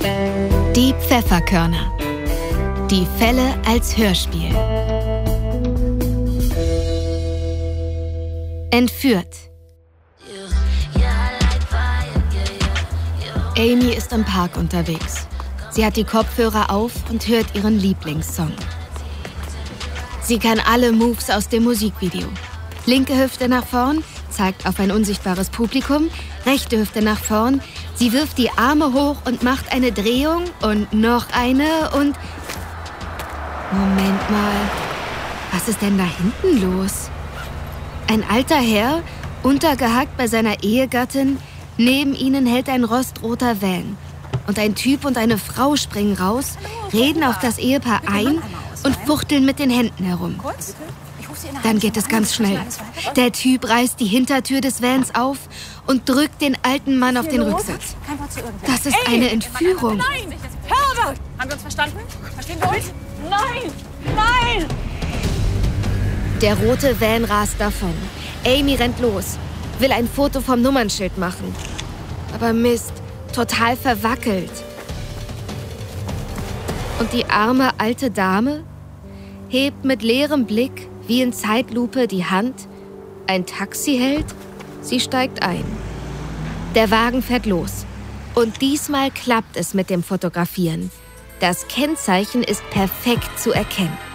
Die Pfefferkörner. Die Fälle als Hörspiel. Entführt. Amy ist im Park unterwegs. Sie hat die Kopfhörer auf und hört ihren Lieblingssong. Sie kann alle Moves aus dem Musikvideo. Linke Hüfte nach vorn, zeigt auf ein unsichtbares Publikum. Rechte Hüfte nach vorn. Sie wirft die Arme hoch und macht eine Drehung und noch eine und... Moment mal, was ist denn da hinten los? Ein alter Herr, untergehackt bei seiner Ehegattin. Neben ihnen hält ein rostroter Van. Und ein Typ und eine Frau springen raus, reden auf das Ehepaar ein und fuchteln mit den Händen herum. Dann geht es ganz schnell. Der Typ reißt die Hintertür des Vans auf und drückt den alten Mann auf den Rücksitz. Das ist eine Entführung. Nein! Herbert! Haben wir uns verstanden? Verstehen wir uns? Nein! Nein! Der rote Van rast davon. Amy rennt los, will ein Foto vom Nummernschild machen. Aber Mist, total verwackelt. Und die arme alte Dame hebt mit leerem Blick wie in Zeitlupe die Hand. Ein Taxi hält, sie steigt ein. Der Wagen fährt los. Und diesmal klappt es mit dem Fotografieren. Das Kennzeichen ist perfekt zu erkennen.